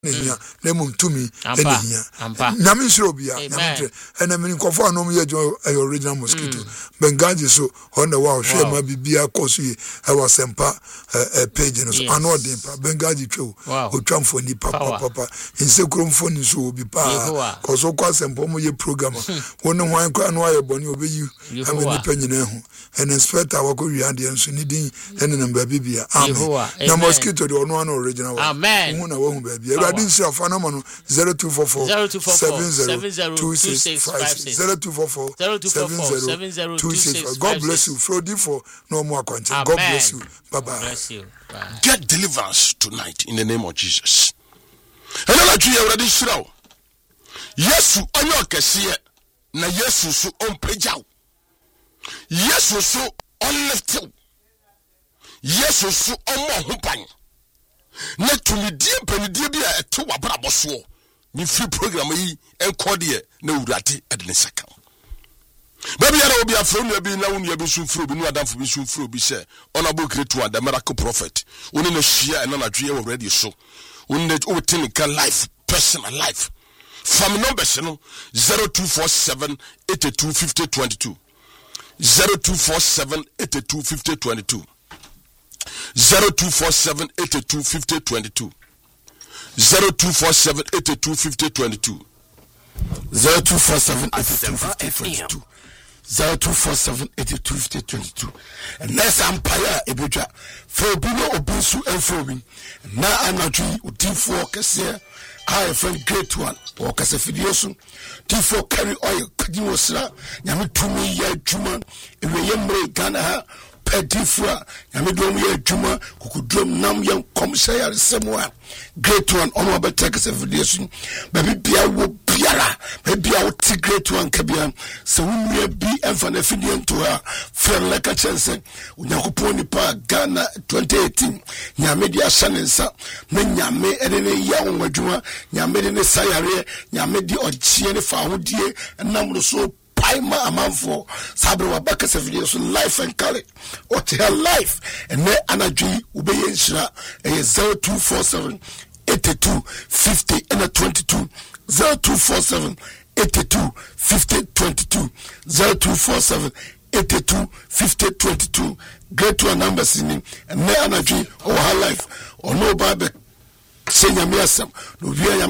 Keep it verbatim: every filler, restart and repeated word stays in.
Nia, Lemon to me, Namin Shrobia, and I mean, conform no me original mosquito. Bengazi so on the wall, share my bibia cosi, I was sempa a page and so another Bengazi Joe, who trump for the papa papa, in secret phone so be pa, cause of course and pomo ye program. One no one can wire bonny obey you, I'm an opinion, and inspect our Korean and so needing and number bibia. No mosquito, the one original. Amen. Baby. I didn't say a phenomenon zero two four four seven zero two six five six zero two four four seven zero two six five. God bless you. Frody for no more content. God bless you. Bye bye. Bless you. Bye. Get deliverance tonight in the name of Jesus. And I'm not already sure. Yes, you are your cashier. Na yes, you so on pejao. Yes, you so on left. Yes, you so on more humpang. Not to me, dear Penny, dear, a two abrabos war. You free program e and cordial, no ratty at the second. Maybe I will be a friend, you'll be now when you'll be soon through, no adam for me soon through, be said, on a book to the miracle prophet, only a sheer and on a dream already so. When the old technical life, personal life. From number zero two four seven eight two five zero two two. zero two four seven eight two five zero two two. Zero two four seven eight two five zero two two. Zero two four seven eight two five zero two two. Zero two four seven eight two five zero two two. Zero two four seven eight two five zero two two. And next empire ebuja for bino obusu enfobi. Na anadwi utifo kese I friend great one or kase fidiosu. Tifo carry oil kadimo sra nyame tumi ya juma ewe yemre Ghana ha Pedifra, Yamidom ye Juma, Kukudrum Nam Young Commissary Samoa, great one, on our Texas evolution, baby Bia will Biara, maybe I will take great one Kabian, so we may be Enfanefinian to her, friend like a chance, Unakuponi Pa, Ghana twenty eighteen, Yamedia Shanensa, Menyame, Edene Young Wajuma, Yamedine Sayare, Yamedi or Chiene Fahudie, and Namuno so. Paima amanfo sabre wabaka sevideso life and color or to her life and ne anadwi ubeye nshira e zero two four seven eight two five zero and twenty-two zero two four seven eight two five zero twenty-two zero two four seven eight two five zero twenty-two great one numbers in and ne anadwi or her life or no babe senya miasam no bia